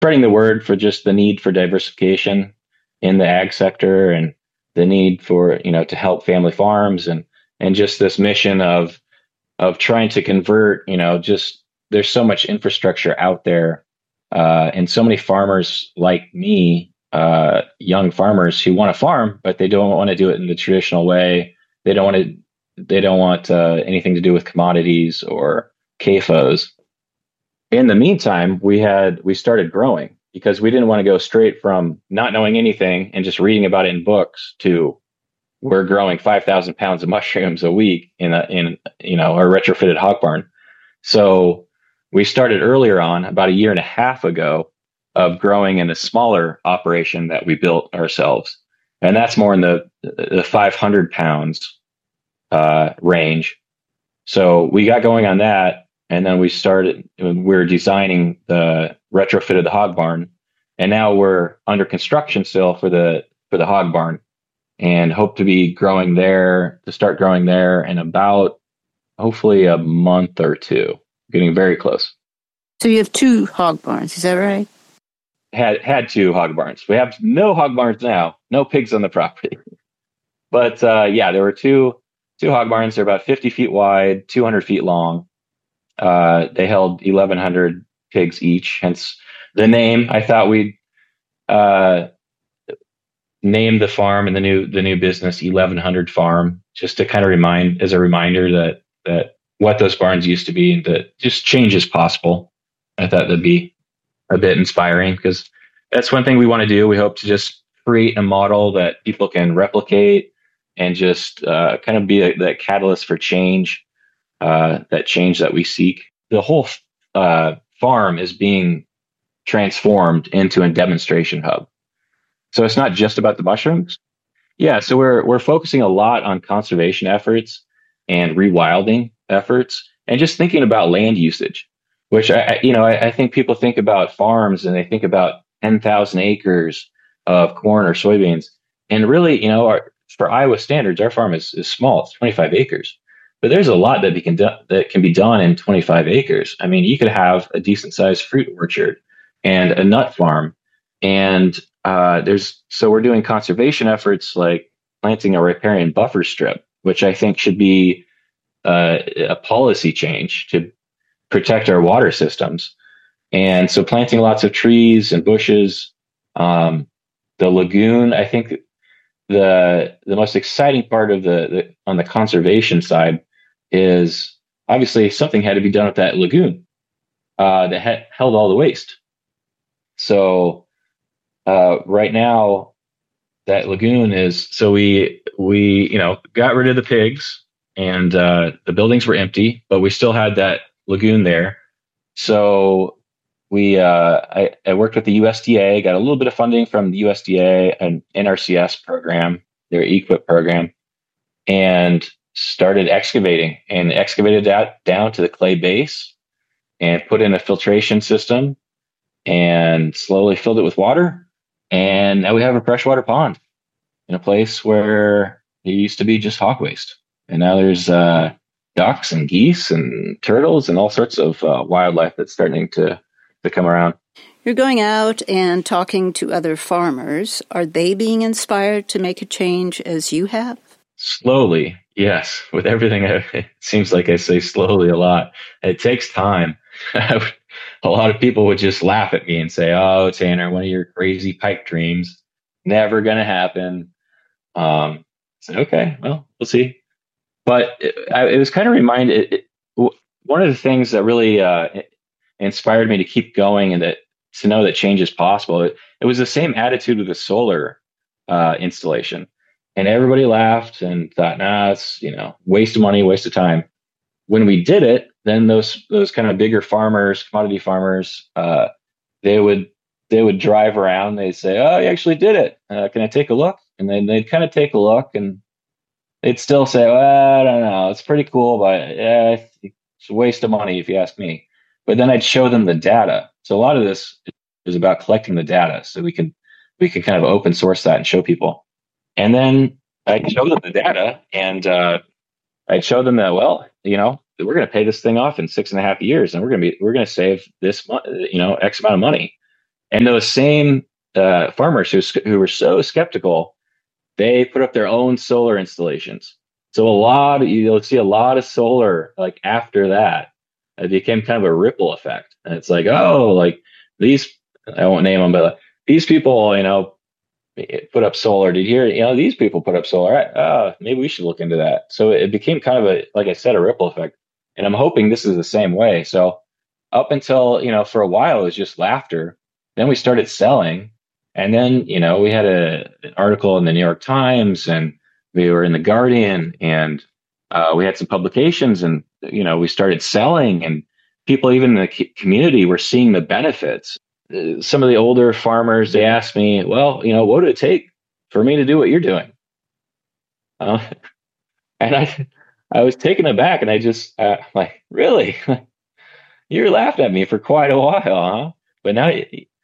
spreading the word for just the need for diversification in the ag sector and the need for, to help family farms and just this mission of trying to convert, just there's so much infrastructure out there, and so many farmers like me, young farmers who want to farm, but they don't want to do it in the traditional way. They don't want anything to do with commodities or CAFOs. In the meantime, we started growing because we didn't want to go straight from not knowing anything and just reading about it in books to we're growing 5,000 pounds of mushrooms a week in our retrofitted hog barn. So we started earlier on, about a year and a half ago, of growing in a smaller operation that we built ourselves, and that's more in the 500 pounds range. So we got going on that, and then we're designing the retrofit of the hog barn, and now we're under construction still for the hog barn, and hope to start growing there in about hopefully a month or two, getting very close. So you have 2 hog barns, is that right? Had 2 hog barns. We have no hog barns now, no pigs on the property. But there were two hog barns. They're about 50 feet wide, 200 feet long. They held 1,100 pigs each, hence the name. I thought we'd name the farm and the new business 1,100 Farm, just to kind of reminder that what those barns used to be, and that just change is possible. I thought that'd be a bit inspiring, because that's one thing we want to do. We hope to just create a model that people can replicate and just kind of be that catalyst for change, that change that we seek. The whole farm is being transformed into a demonstration hub. So it's not just about the mushrooms. Yeah, so we're focusing a lot on conservation efforts and rewilding efforts, and just thinking about land usage, which I think people think about farms and they think about 10,000 acres of corn or soybeans, and really, for Iowa standards, our farm is small. It's 25 acres, but there's a lot that can be done in 25 acres. I mean, you could have a decent sized fruit orchard and a nut farm, and so we're doing conservation efforts like planting a riparian buffer strip, which I think should be a policy change to protect our water systems. And so planting lots of trees and bushes. The lagoon, I think the most exciting part of on the conservation side is obviously something had to be done with that lagoon that held all the waste. So right now, that lagoon so we got rid of the pigs, and the buildings were empty, but we still had that lagoon there. So I worked with the USDA, got a little bit of funding from the USDA and NRCS program, their EQIP program, and started excavated that down to the clay base and put in a filtration system and slowly filled it with water. And now we have a freshwater pond in a place where it used to be just hog waste. And now there's ducks and geese and turtles and all sorts of wildlife that's starting to come around. You're going out and talking to other farmers. Are they being inspired to make a change as you have? Slowly, yes. With everything, it seems like I say slowly a lot. It takes time. A lot of people would just laugh at me and say, "Oh, Tanner, one of your crazy pipe dreams, never going to happen." I said, "Okay, well, we'll see." But it was kind of reminded. One of the things that really inspired me to keep going and to know that change is possible. It was the same attitude with the solar installation, and everybody laughed and thought, "Nah, it's waste of money, waste of time." When we did it, then those kind of bigger farmers, commodity farmers, they would drive around. They'd say, "Oh, you actually did it. Can I take a look?" And then they'd kind of take a look, and they'd still say, "Well, I don't know. It's pretty cool, but it's a waste of money if you ask me." But then I'd show them the data. So a lot of this is about collecting the data, so we could kind of open source that and show people. And then I'd show them the data, and I'd show them that, well, we're going to pay this thing off in 6.5 years, and we're going to save this, X amount of money. And those same farmers who were so skeptical, they put up their own solar installations. So you'll see a lot of solar like after that. It became kind of a ripple effect. And it's like, oh, like these, I won't name them, but like, these people, put up solar. Did you hear, these people put up solar. Maybe we should look into that. So it became kind of like I said, a ripple effect. And I'm hoping this is the same way. So up until, for a while, it was just laughter. Then we started selling. And then, we had an article in the New York Times, and we were in the Guardian, and we had some publications, and, we started selling, and people even in the community were seeing the benefits. Some of the older farmers, they asked me, well, what would it take for me to do what you're doing? And I was taken aback, and I just like, really? You laughed at me for quite a while, huh? But now,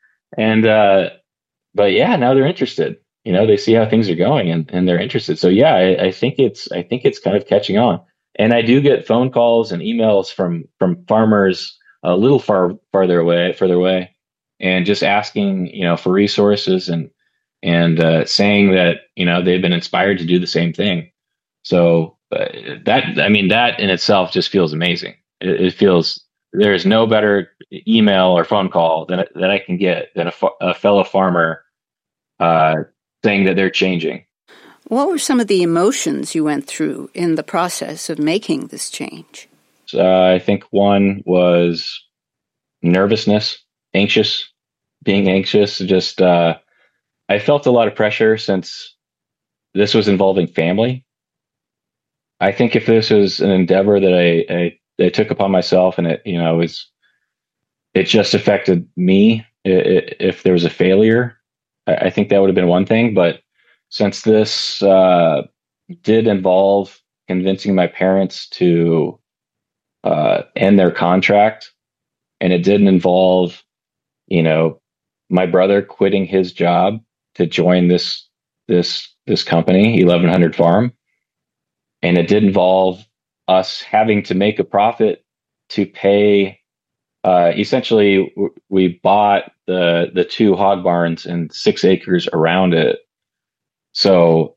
but yeah, now they're interested. They see how things are going, and they're interested. So yeah, I think it's kind of catching on. And I do get phone calls and emails from farmers a little further away, and just asking, for resources and saying that, they've been inspired to do the same thing. So that in itself just feels amazing. It feels there's no better email or phone call that I can get than a fellow farmer saying that they're changing. What were some of the emotions you went through in the process of making this change? I think one was nervousness, being anxious. Just I felt a lot of pressure since this was involving family. I think if this was an endeavor that I took upon myself, and it just affected me, if there was a failure, I think that would have been one thing. But since this did involve convincing my parents to end their contract, and it didn't involve, my brother quitting his job to join this company, 1100 Farm, and it did involve us having to make a profit to pay. Essentially, we bought the 2 hog barns and 6 acres around it. So,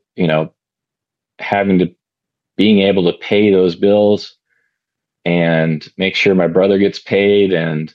being able to pay those bills and make sure my brother gets paid, and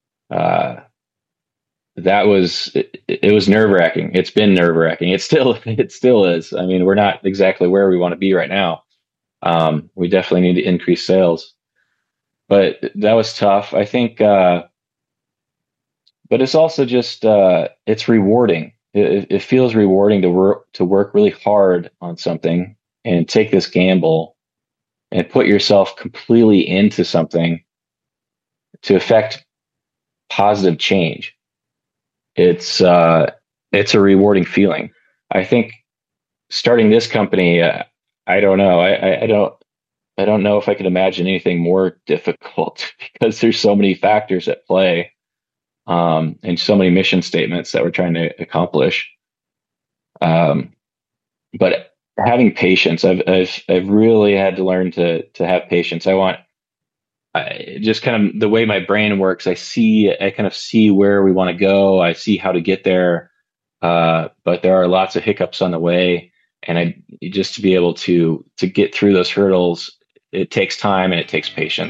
it was nerve-wracking. It's been nerve-wracking. It still is. I mean, we're not exactly where we want to be right now. We definitely need to increase sales, but that was tough, I think. But it's also just, it's rewarding. It feels rewarding to work really hard on something and take this gamble and put yourself completely into something to affect positive change. It's a rewarding feeling. I think starting this company, I don't know. I don't know if I could imagine anything more difficult, because there's so many factors at play, and so many mission statements that we're trying to accomplish. But having patience, I've really had to learn to have patience. I just kind of the way my brain works, I kind of see where we want to go. I see how to get there. But there are lots of hiccups on the way. And just to be able to get through those hurdles, it takes time and it takes patience.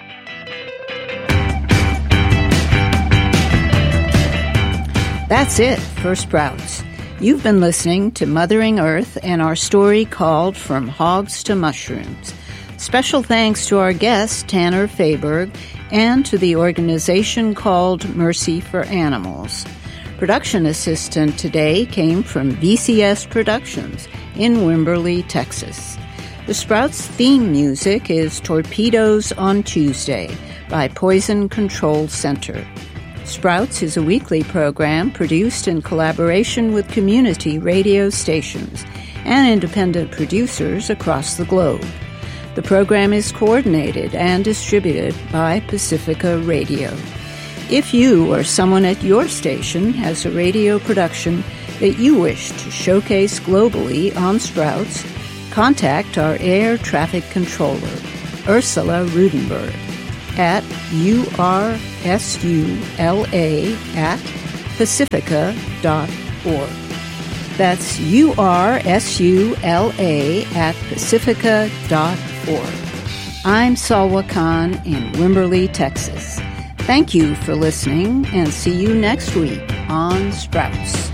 That's it for Sprouts. You've been listening to Mothering Earth and our story called From Hogs to Mushrooms. Special thanks to our guest, Tanner Fayberg, and to the organization called Mercy for Animals. Production assistant today came from VCS Productions in Wimberley, Texas. The Sprouts theme music is Torpedoes on Tuesday by Poison Control Center. Sprouts is a weekly program produced in collaboration with community radio stations and independent producers across the globe. The program is coordinated and distributed by Pacifica Radio. If you or someone at your station has a radio production that you wish to showcase globally on Sprouts, contact our air traffic controller, Ursula Rudenberg, at ursula@ pacifica.org. That's URSULA at pacifica.org. I'm Salwa Khan in Wimberley, Texas. Thank you for listening, and see you next week on Sprouts.